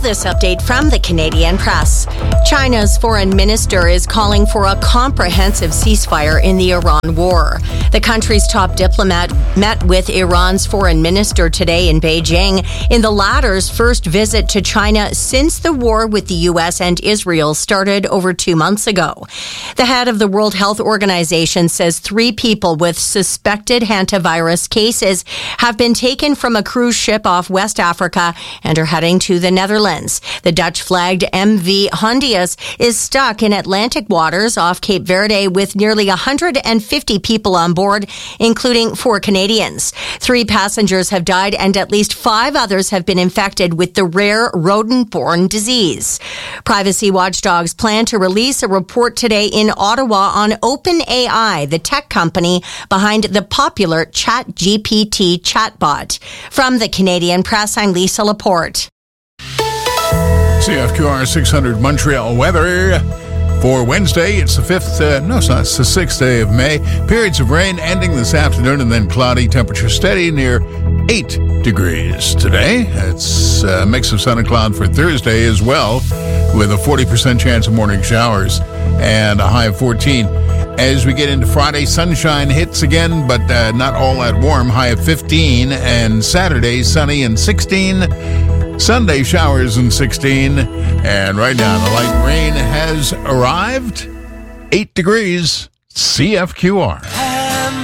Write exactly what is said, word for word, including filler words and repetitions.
this update from the Canadian Press. China's foreign minister is calling for a comprehensive ceasefire in the Iran war. The country's top diplomat met with Iran's foreign minister today in Beijing in the latter's first visit to China since the war with the U S and Israel started over two months ago. The head of the World Health Organization says three people with suspected hantavirus cases have been taken from a cruise ship off West Africa and are heading to the Netherlands. The Dutch-flagged M V Hondius is stuck in Atlantic waters off Cape Verde with nearly one hundred fifty people on board, including four Canadians. Three passengers have died and at least five others have been infected with the rare rodent-borne disease. Privacy watchdogs plan to release a report today in Ottawa on OpenAI, the tech company behind the popular ChatGPT chatbot. From the Canadian Press, I'm Lisa Laporte. C F Q R six hundred Montreal weather. For Wednesday, it's the fifth, uh, no, it's not, it's the sixth day of May. Periods of rain ending this afternoon and then cloudy. Temperature steady near eight degrees today. It's a mix of sun and cloud for Thursday as well, with a forty percent chance of morning showers and a high of fourteen. As we get into Friday, sunshine hits again, but uh, not all that warm. High of fifteen. And Saturday, sunny and sixteen. Sunday, showers and sixteen. And right now, the light rain has arrived. eight degrees. C F Q R.